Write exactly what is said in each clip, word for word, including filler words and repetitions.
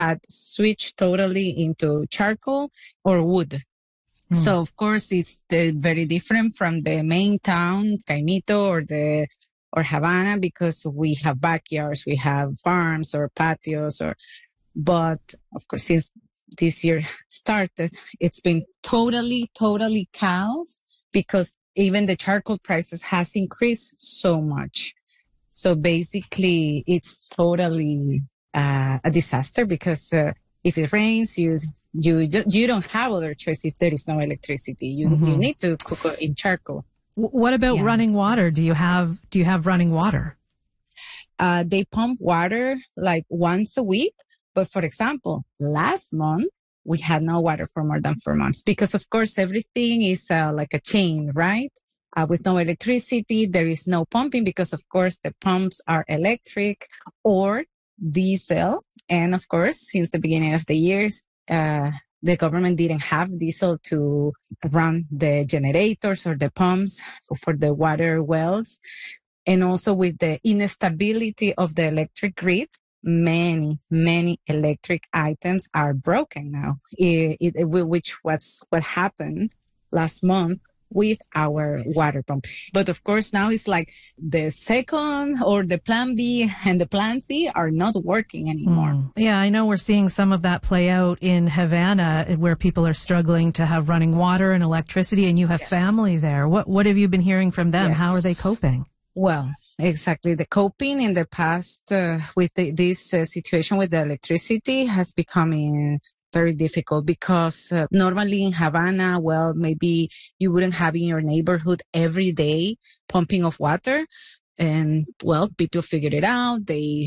had switched totally into charcoal or wood. Mm. So, of course, it's uh, very different from the main town, Caimito or the or Havana, because we have backyards, we have farms or patios, or but of course, since this year started, it's been totally, totally chaos because even the charcoal prices has increased so much. So basically, it's totally uh, a disaster because uh, if it rains, you you you don't have other choice if there is no electricity. You mm-hmm. you need to cook in charcoal. What about yeah, running so. water? Do you have do you have running water? Uh, they pump water like once a week. But for example, last month, we had no water for more than four months because, of course, everything is uh, like a chain, right? Uh, with no electricity, there is no pumping because, of course, the pumps are electric or diesel. And, of course, since the beginning of the years, uh, the government didn't have diesel to run the generators or the pumps for, for the water wells. And also with the instability of the electric grid, many, many electric items are broken now, it, it, which was what happened last month with our water pump. But of course, now it's like the second or the plan B and the plan C are not working anymore. Mm. Yeah, I know we're seeing some of that play out in Havana where people are struggling to have running water and electricity, and you have yes. family there. What, what have you been hearing from them? Yes. How are they coping? Well, exactly. The coping in the past uh, with the, this uh, situation with the electricity has become very difficult because uh, normally in Havana, well, maybe you wouldn't have in your neighborhood every day pumping of water. And, well, people figured it out. They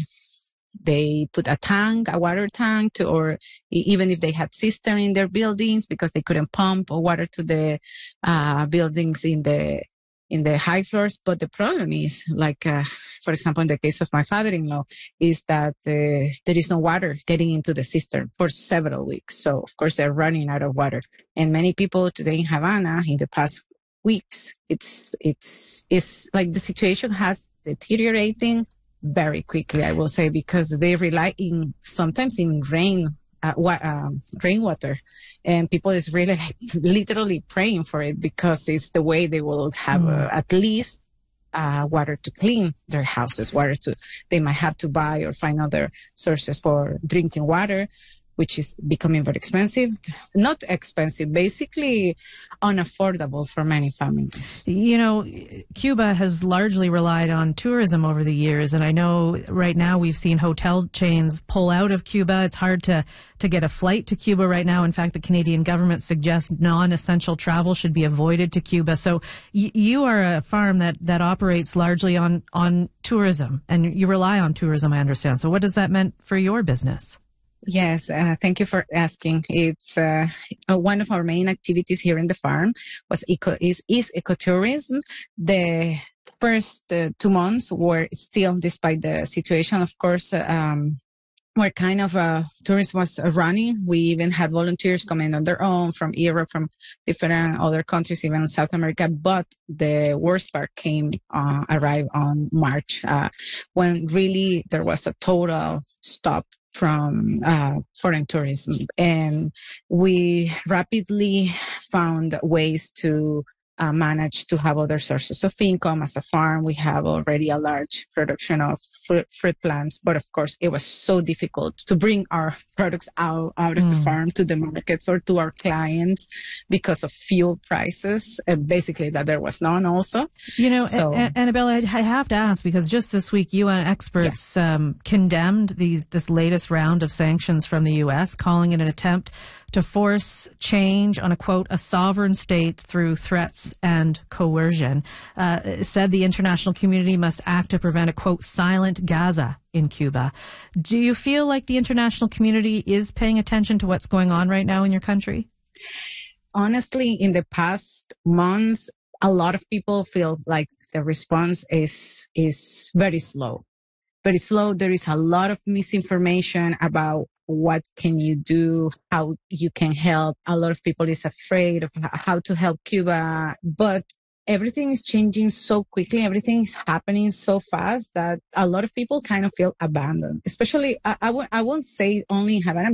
they put a tank, a water tank, to, or even if they had cistern in their buildings because they couldn't pump water to the uh, buildings in the in the high floors. But the problem is, like, uh, for example, in the case of my father-in-law, is that uh, there is no water getting into the cistern for several weeks. So, of course, they're running out of water. And many people today in Havana, in the past weeks, it's, it's, it's like the situation has deteriorating very quickly, I will say, because they rely in sometimes in rain, uh, wa- um, rainwater. And people is really like, literally praying for it because it's the way they will have mm. uh, at least uh, water to clean their houses, water to, they might have to buy or find other sources for drinking water, which is becoming very expensive. Not expensive, basically unaffordable for many families. You know, Cuba has largely relied on tourism over the years, and I know right now we've seen hotel chains pull out of Cuba. It's hard to, to get a flight to Cuba right now. In fact, the Canadian government suggests non-essential travel should be avoided to Cuba. So y- you are a farm that, that operates largely on, on tourism, and you rely on tourism, I understand. So what does that mean for your business? Yes, uh, thank you for asking. It's uh, one of our main activities here in the farm was eco is, is ecotourism. The first uh, two months were still, despite the situation, of course, um, where kind of uh, tourism was running. We even had volunteers coming on their own from Europe, from different other countries, even South America. But the worst part came, uh, arrived on March, uh, when really there was a total stop from uh, foreign tourism. And we rapidly found ways to uh, manage to have other sources of income. As a farm, we have already a large production of fruit, fruit plants, but of course it was so difficult to bring our products out, out of mm. the farm to the markets or to our clients because of fuel prices, and basically that there was none also. You know, so, a- a- Annabelle, I have to ask, because just this week U N experts yeah. um, condemned these this latest round of sanctions from the U S, calling it an attempt to force change on a, quote, a sovereign state through threats and coercion. Uh, said the international community must act to prevent a, quote, silent Gaza in Cuba. Do you feel like the international community is paying attention to what's going on right now in your country? Honestly, in the past months, a lot of people feel like the response is is very slow. Very slow. There is a lot of misinformation about what can you do, how you can help. A lot of people is afraid of how to help Cuba. But everything is changing so quickly. Everything is happening so fast that a lot of people kind of feel abandoned, especially I, I, w- I won't say only in Havana,